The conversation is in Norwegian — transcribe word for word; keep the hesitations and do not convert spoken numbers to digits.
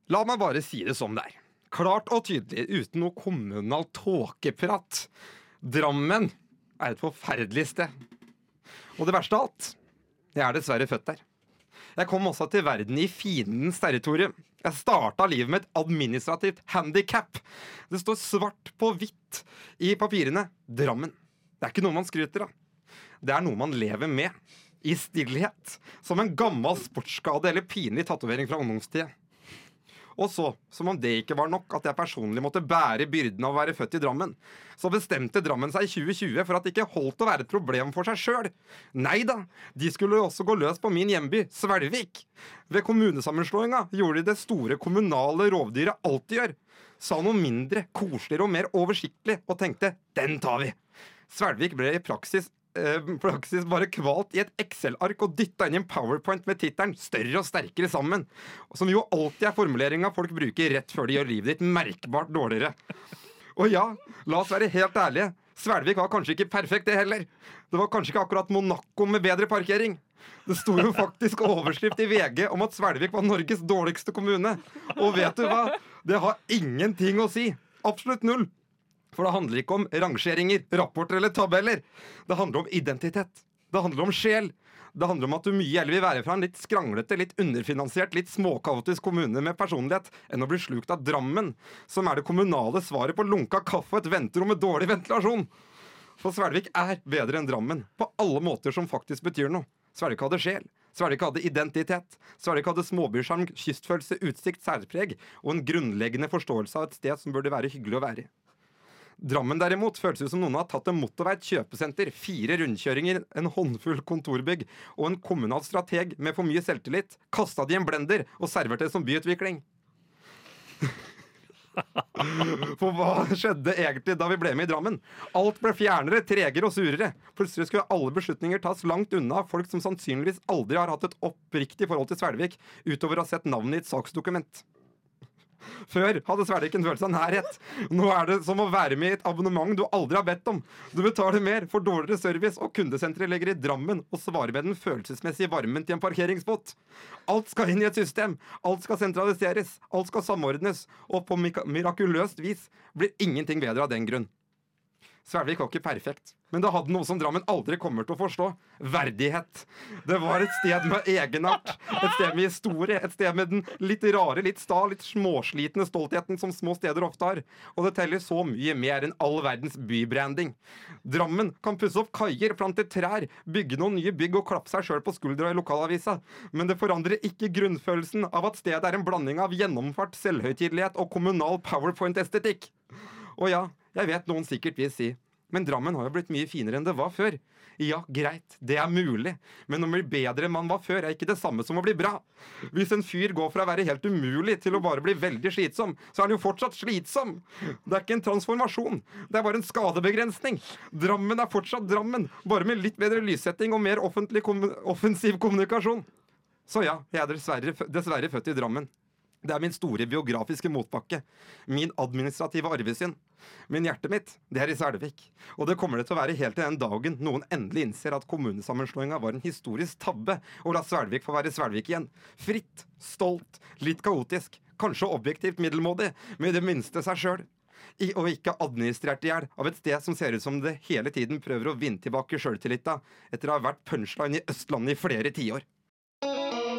La meg bare si det som det er. Klart og tydelig, uten noe kommunal tåkeprat. Drammen er et forferdelig sted. Og det verste av alt, jeg er dessverre født der. Jeg kom også til verden i fiendens territorium. Jeg startet livet med et administrativt handicap. Det står svart på hvitt i papirene. Drammen. Det er ikke noe man skryter av. Det er noe man lever med. I stillhet. Som en gammel sportsskade eller pinlig tatovering fra ungdomstida. Og så, som om det ikke var nok at jeg personlig måtte bære byrden av å være født i Drammen, så bestemte Drammen seg i tjue tjue for at det ikke holdt å være et problem for seg selv. Neida, de skulle også gå løs på min hjemby, Svelvik. Ved kommunesammenslåinga gjorde de det store kommunale rovdyret alltid gjør. Sa noe mindre, koseligere og mer oversiktlig, og tenkte, den tar vi. Svelvik ble i praksis praksis bare kvalt i et Excel-ark og dyttet inn i en PowerPoint med tittelen «Større og sterkere sammen», som jo alltid er formuleringen folk bruker rett før de gjør livet ditt merkbart dårligere. Og ja, la oss være helt ærlige, Svelvik var kanskje ikke perfekt det heller. Det var kanskje ikke akkurat Monaco med bedre parkering. Det sto jo faktisk overskrift i V G om at Svelvik var Norges dårligste kommune. Og vet du hva? Det har ingenting å si. Absolutt null. For det handler ikke om rangeringer, rapporter eller tabeller. Det handler om identitet. Det handler om sjel. Det handler om at du mye heller vil være fra en litt skranglete, litt underfinansiert, litt småkaotisk kommune med personlighet, enn å bli slukt av Drammen, som er det kommunale svaret på lunka kaffe og et venterom med dårlig ventilasjon. For Svelvik er bedre enn Drammen, på alle måter som faktisk betyr noe. Svelvik hadde sjel. Svelvik hadde identitet. Svelvik hadde småbysjarm, kystfølelse, utsikt, særpreg og en grunnleggende forståelse av et sted som burde være hyggelig å være i. Drammen derimot føles ut som noen har tatt en motorvei, et kjøpesenter, fire rundkjøringer, en håndfull kontorbygg og en kommunal strateg med for mye selvtillit, kastet de en blender og serverte det som byutvikling. For hva skjedde egentlig da vi ble med i Drammen? Alt ble fjernere, tregere og surere. Plutselig skulle alle beslutninger tas langt unna folk som sannsynligvis aldri har hatt et oppriktig forhold til Svelvik, utover å ha sett navnet i et saksdokument. Før hadde Svelvik en følelse av nærhet. Nå er det som å være med i et abonnement du aldri har bedt om. Du betaler mer for dårligere service, og kundesenteret legger i Drammen og svarer med den følelsesmessige varmen til en parkeringsbot. Alt skal inn i et system. Alt skal sentraliseres. Alt skal samordnes. Og på mirakuløst vis blir ingenting bedre av den grunn. Svelvik var ikke perfekt, men det hadde noe som Drammen aldri kommer til å forstå. Verdighet. Det var et sted med egenart, et sted med historie, et sted med den litt rare, litt sta, litt småslitne stoltheten som små steder ofte har. Og det teller så mye mer enn all verdens bybranding. Drammen kan pusse opp kaier, plante trær, bygge noen nye bygg og klappe seg selv på skuldra i lokalavisa. Men det forandrer ikke grunnfølelsen av at stedet er en blanding av gjennomfart, selvhøytidelighet og kommunal PowerPoint-estetikk. Og ja, jeg vet noen sikkert vil si, men Drammen har jo blitt mye finere enn det var før. Ja, greit, det er mulig, men å bli bedre enn man var før er ikke det samme som å bli bra. Hvis en fyr går fra å være helt umulig til å bare bli veldig slitsom, så er han jo fortsatt slitsom. Det er ikke en transformasjon, det er bare en skadebegrensning. Drammen er fortsatt Drammen, bare med litt bedre lyssetting og mer offentlig kom- offensiv kommunikasjon. Så ja, jeg er dessverre, dessverre født i Drammen. Det er min store biografiske motbakke, min administrative arvesynd. Men hjertet mitt, det er i Svelvik. Og det kommer det til å være helt til den dagen noen endelig innser at kommunesammenslåinga var en historisk tabbe, og la Svelvik få være Svelvik igjen. Fritt, stolt, litt kaotisk, kanskje objektivt middelmådig, med det minste seg selv. I, og ikke administrert i hjel av et sted som ser ut som det hele tiden prøver å vinne tilbake selvtillita etter å ha vært punchline i Østlandet i flere tiår.